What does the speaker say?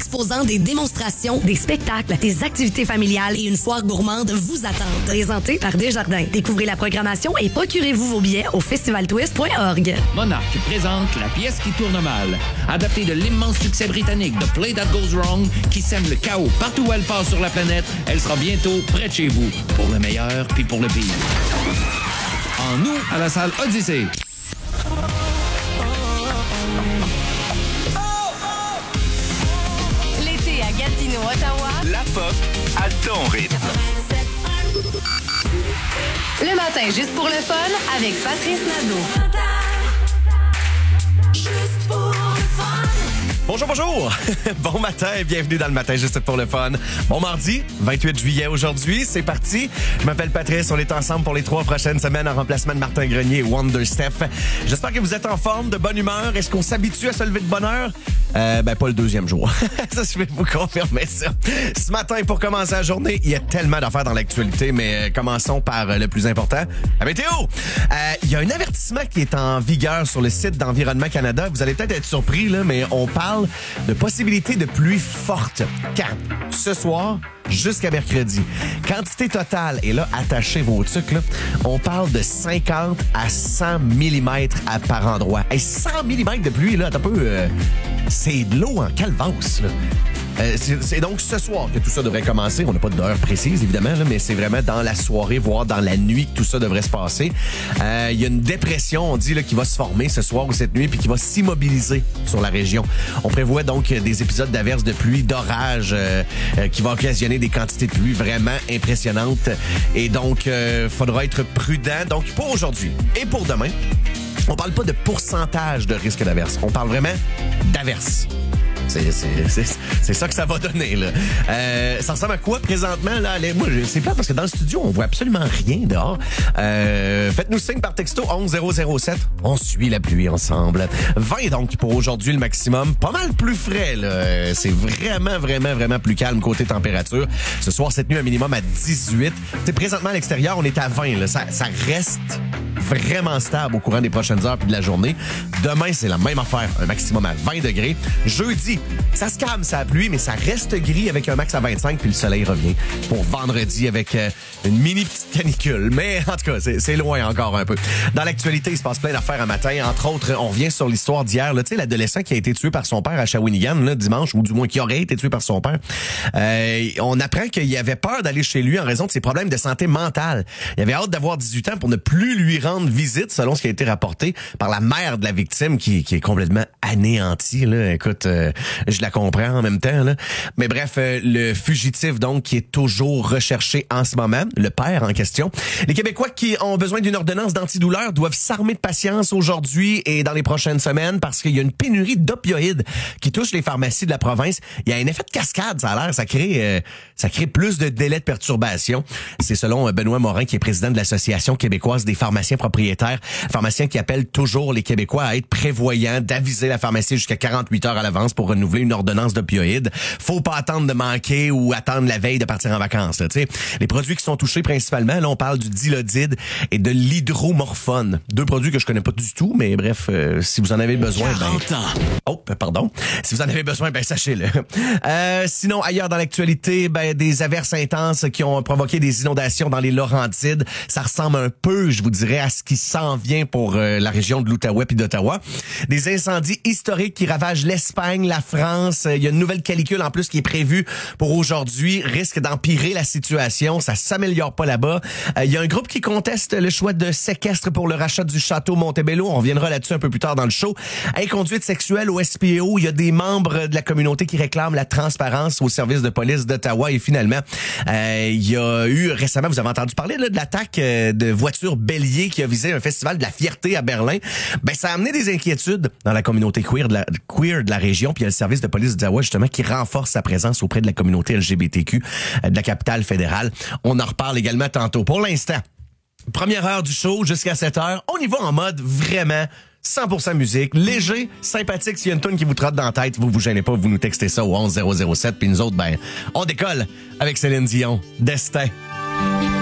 exposants, des démonstrations, des spectacles, des activités familiales et une foire gourmande vous attendent. Présenté par Desjardins. Découvrez la programmation et procurez-vous vos billets au festivaltwist.org. Monarch présente La pièce qui tourne mal, adaptée de l'immense succès britannique de Play That Goes Wrong, qui sème le chaos partout où elle passe sur la planète. Elle sera bientôt près de chez vous, pour le meilleur puis pour le pire. En août, à la salle Odyssée. L'été à Gatineau, Ottawa. La pop à ton rythme. Le matin, juste pour le fun, avec Patrice Nadeau. Juste pour le fun. Bonjour! Bon matin et bienvenue dans le matin juste pour le fun. Bon mardi, 28 juillet aujourd'hui, c'est parti. Je m'appelle Patrice, on est ensemble pour les 3 prochaines semaines en remplacement de Martin Grenier et Wonder Steph. J'espère que vous êtes en forme, de bonne humeur. Est-ce qu'on s'habitue à se lever de bonne heure? Pas le deuxième jour. Ça, je vais vous confirmer ça. Ce matin, pour commencer la journée, il y a tellement d'affaires dans l'actualité, mais commençons par le plus important, la météo. Il y a un avertissement qui est en vigueur sur le site d'Environnement Canada. Vous allez peut-être être surpris, là, mais on parle de possibilité de pluie forte. Quand? Ce soir jusqu'à mercredi. Quantité totale, et là, attachez vos trucs, là, on parle de 50 à 100 mm par endroit. Hey, 100 mm de pluie, là, t'as un peu... c'est de l'eau en calvasse, là. C'est donc ce soir que tout ça devrait commencer. On n'a pas d'heure précise, évidemment, là, mais c'est vraiment dans la soirée, voire dans la nuit que tout ça devrait se passer. Il y a une dépression, on dit, là, qui va se former ce soir ou cette nuit, puis qui va s'immobiliser sur la région. On prévoit donc des épisodes d'averses de pluie, d'orage, qui vont occasionner des quantités de pluie vraiment impressionnantes. Et donc, faudra être prudent. Donc, pour aujourd'hui et pour demain, on parle pas de pourcentage de risque d'averse. On parle vraiment d'averse. C'est ça que ça va donner, là. Ça ressemble à quoi présentement, là? Moi, c'est plate parce que dans le studio, on voit absolument rien dehors. Faites-nous signe par texto 11007. On suit la pluie ensemble. 20 donc pour aujourd'hui le maximum. Pas mal plus frais, là. C'est vraiment plus calme côté température. Ce soir, cette nuit, un minimum à 18. T'sais, présentement à l'extérieur, on est à 20, là. Ça reste vraiment stable au courant des prochaines heures puis de la journée. Demain, c'est la même affaire. Un maximum à 20 degrés. Jeudi, ça se calme, ça pluie, mais ça reste gris avec un max à 25, puis le soleil revient pour vendredi avec une mini petite canicule. Mais en tout cas, c'est loin encore un peu. Dans l'actualité, il se passe plein d'affaires un matin. Entre autres, on revient sur l'histoire d'hier. Tu sais, l'adolescent qui a été tué par son père à Shawinigan, là, dimanche, ou du moins qui aurait été tué par son père. On apprend qu'il avait peur d'aller chez lui en raison de ses problèmes de santé mentale. Il avait hâte d'avoir 18 ans pour ne plus lui rendre visite, selon ce qui a été rapporté par la mère de la victime qui est complètement anéantie. Là. Écoute, je la comprends en même temps. Là. Mais bref, le fugitif, donc, qui est toujours recherché en ce moment, le père en question. Les Québécois qui ont besoin d'une ordonnance d'antidouleur doivent s'armer de patience aujourd'hui et dans les prochaines semaines parce qu'il y a une pénurie d'opioïdes qui touche les pharmacies de la province. Il y a un effet de cascade, ça a l'air. Ça crée plus de délais de perturbation. C'est selon Benoît Morin, qui est président de l'Association québécoise des pharmaciens propriétaires. Pharmaciens qui appellent toujours les Québécois à être prévoyants, d'aviser la pharmacie jusqu'à 48 heures à l'avance pour renouveler une ordonnance d'opioïdes. Faut pas attendre de manquer ou attendre la veille de partir en vacances. Là, les produits qui sont touchés principalement, là, on parle du Dilodid et de l'hydromorphone. 2 produits que je connais pas du tout, mais bref, si vous en avez besoin... 40 ans. Oh, pardon. Si vous en avez besoin, sachez-le. Sinon, ailleurs dans l'actualité, des averses intenses qui ont provoqué des inondations dans les Laurentides. Ça ressemble un peu, je vous dirais, à ce qui s'en vient pour la région de l'Outaouais puis d'Ottawa. Des incendies historiques qui ravagent l'Espagne, la France. Il y a une nouvelle canicule en plus qui est prévue pour aujourd'hui. Risque d'empirer la situation. Ça s'améliore pas là-bas. Il y a un groupe qui conteste le choix de séquestre pour le rachat du château Montebello. On reviendra là-dessus un peu plus tard dans le show. Inconduite sexuelle au SPO. Il y a des membres de la communauté qui réclament la transparence au service de police d'Ottawa. Et finalement, il y a eu récemment, vous avez entendu parler là, de l'attaque de voitures béliers qui a visé un festival de la fierté à Berlin. Ça a amené des inquiétudes dans la communauté queer de la région. Puis il y a le service de police d'Ottawa justement qui renforce sa présence auprès de la communauté LGBTQ de la capitale fédérale. On en reparle également tantôt. Pour l'instant, première heure du show jusqu'à 7h. On y va en mode vraiment 100% musique, léger, sympathique. S'il y a une toune qui vous trotte dans la tête, vous gênez pas, vous nous textez ça au 11007. Puis nous autres, on décolle avec Céline Dion. Destin.